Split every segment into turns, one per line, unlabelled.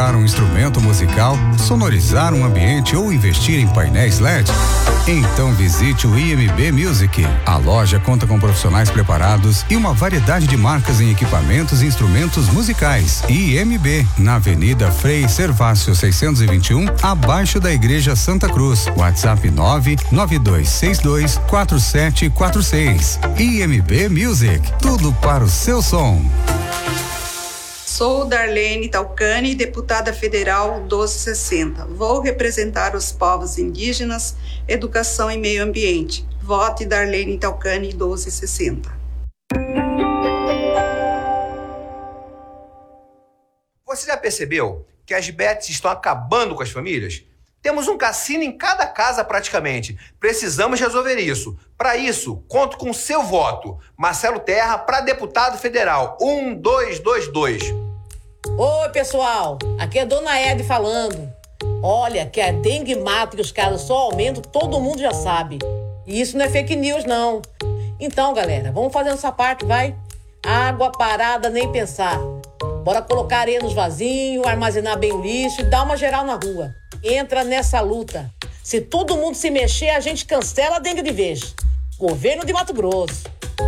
comprar um instrumento musical, sonorizar um ambiente ou investir em painéis LED? Então visite o IMB Music. A loja conta com profissionais preparados e uma variedade de marcas em equipamentos e instrumentos musicais. IMB, na Avenida Frei Servácio 621, abaixo da Igreja Santa Cruz. WhatsApp 992624746. IMB Music, tudo para o seu som.
Sou Darlene Talcani, deputada federal 1260. Vou representar os povos indígenas, educação e meio ambiente. Vote Darlene Talcani 1260.
Você já percebeu que as bets estão acabando com as famílias? Temos um cassino em cada casa praticamente. Precisamos resolver isso. Para isso, conto com seu voto. Marcelo Terra para deputado federal 1222.
Oi, pessoal, aqui é Dona Ed falando. Olha, que a dengue mata e os casos só aumentam, todo mundo já sabe. E isso não é fake news, não. Então, galera, vamos fazer nossa parte, vai? Água parada, nem pensar. Bora colocar areia nos vasinhos, armazenar bem o lixo e dar uma geral na rua. Entra nessa luta. Se todo mundo se mexer, a gente cancela a dengue de vez. Governo de Mato Grosso.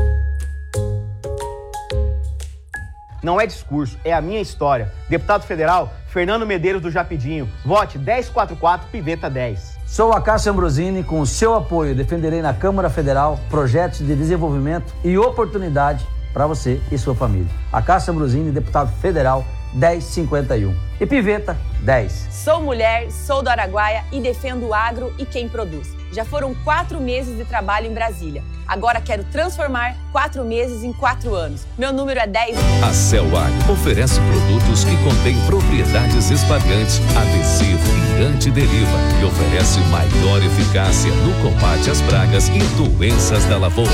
Não é discurso, é a minha história. Deputado federal, Fernando Medeiros do Japidinho. Vote 1044 Piveta 10.
Sou a Cássio Ambrosini, com o seu apoio defenderei na Câmara Federal projetos de desenvolvimento e oportunidade para você e sua família. A Cássio Ambrosini, deputado federal 1051. E Piveta 10.
Sou mulher, sou do Araguaia e defendo o agro e quem produz. Já foram 4 meses de trabalho em Brasília. Agora quero transformar 4 meses em 4 anos. Meu número é 10.
A Celagro oferece produtos que contêm propriedades esmagantes, adesivo e antideriva e oferece maior eficácia no combate às pragas e doenças da lavoura.